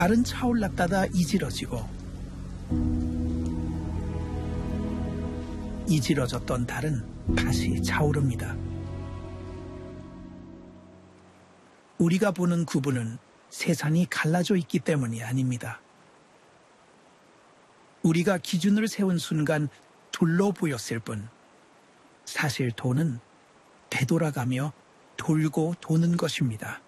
달은 차올랐다가 이지러지고 이지러졌던 달은 다시 차오릅니다. 우리가 보는 구분은 세상이 갈라져 있기 때문이 아닙니다. 우리가 기준을 세운 순간 둘로 보였을 뿐 사실 도는 되돌아가며 돌고 도는 것입니다.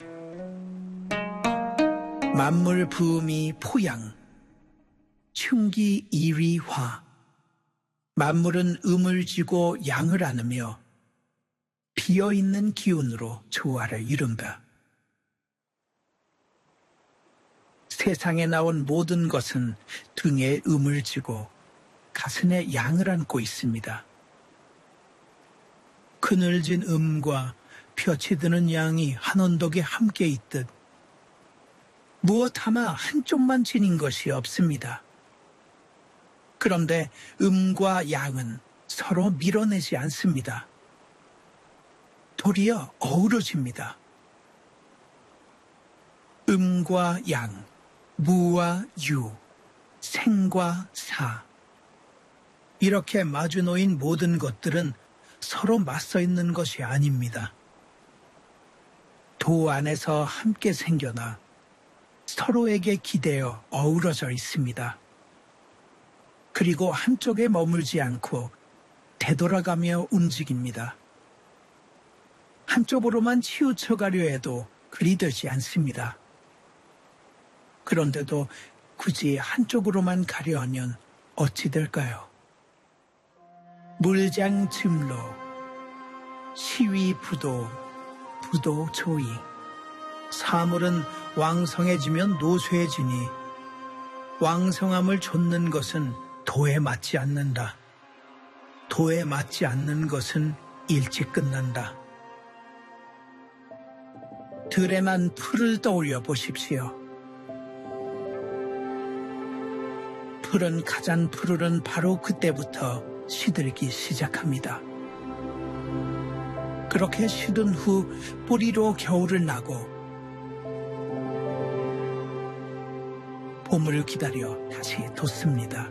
만물 부음이 포양, 흉기 이위화. 만물은 음을 지고 양을 안으며 비어있는 기운으로 조화를 이룬다. 세상에 나온 모든 것은 등에 음을 지고 가슴에 양을 안고 있습니다. 그늘진 음과 벼치드는 양이 한 언덕에 함께 있듯 무엇 하나 한쪽만 지닌 것이 없습니다. 그런데 음과 양은 서로 밀어내지 않습니다. 도리어 어우러집니다. 음과 양, 무와 유, 생과 사. 이렇게 마주 놓인 모든 것들은 서로 맞서 있는 것이 아닙니다. 도 안에서 함께 생겨나 서로에게 기대어 어우러져 있습니다. 그리고 한쪽에 머물지 않고 되돌아가며 움직입니다. 한쪽으로만 치우쳐가려 해도 그리 되지 않습니다. 그런데도 굳이 한쪽으로만 가려 하면 어찌 될까요? 물장 즘로, 시위 부도, 부도 조이. 사물은 왕성해지면 노쇠해지니 왕성함을 좇는 것은 도에 맞지 않는다. 도에 맞지 않는 것은 일찍 끝난다. 들에 난 풀을 떠올려 보십시오. 풀은 가장 푸르른 바로 그때부터 시들기 시작합니다. 그렇게 시든 후 뿌리로 겨울을 나고 봄을 기다려 다시 돋습니다.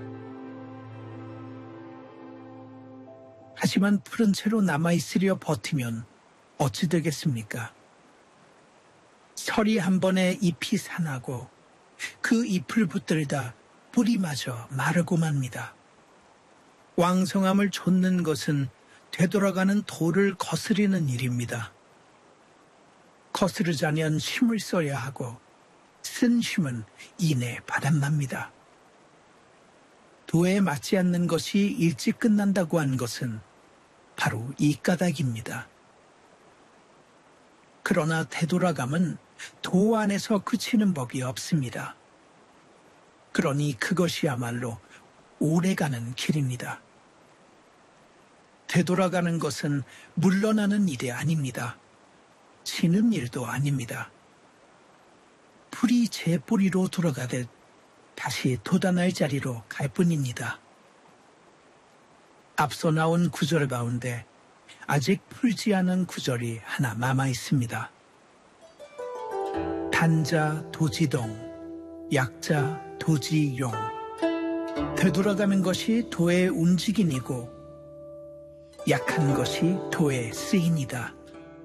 하지만 푸른 채로 남아있으려 버티면 어찌 되겠습니까? 설이 한 번에 잎이 산하고 그 잎을 붙들다 뿌리마저 마르고 맙니다. 왕성함을 좇는 것은 되돌아가는 돌을 거스리는 일입니다. 거스르자면 힘을 써야 하고 쓴 힘은 이내 바닥납니다. 도에 맞지 않는 것이 일찍 끝난다고 한 것은 바로 이 까닭입니다. 그러나 되돌아감은 도 안에서 그치는 법이 없습니다. 그러니 그것이야말로 오래가는 길입니다. 되돌아가는 것은 물러나는 일이 아닙니다. 지는 일도 아닙니다. 풀이 제 뿌리로 돌아가듯 다시 돋아날 자리로 갈 뿐입니다. 앞서 나온 구절 가운데 아직 풀지 않은 구절이 하나 남아 있습니다. 단자 도지동, 약자 도지용. 되돌아가는 것이 도의 움직임이고 약한 것이 도의 쓰임이다.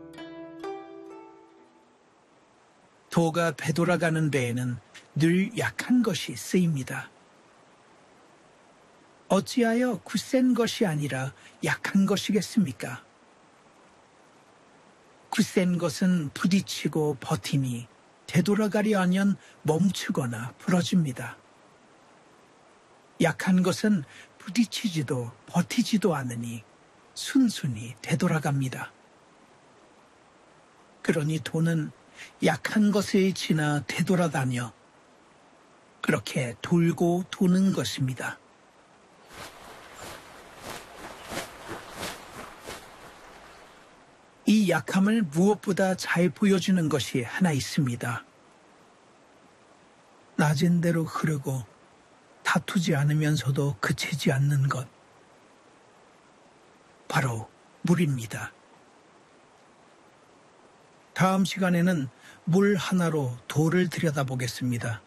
도가 되돌아가는 데에는 늘 약한 것이 쓰입니다. 어찌하여 굳센 것이 아니라 약한 것이겠습니까? 굳센 것은 부딪히고 버티니 되돌아가려 하면 멈추거나 부러집니다. 약한 것은 부딪히지도 버티지도 않으니 순순히 되돌아갑니다. 그러니 도는 약한 것을 지나 되돌아다녀 그렇게 돌고 도는 것입니다. 이 약함을 무엇보다 잘 보여주는 것이 하나 있습니다. 낮은 대로 흐르고 다투지 않으면서도 그치지 않는 것. 바로 물입니다. 다음 시간에는 물 하나로 도를 들여다보겠습니다.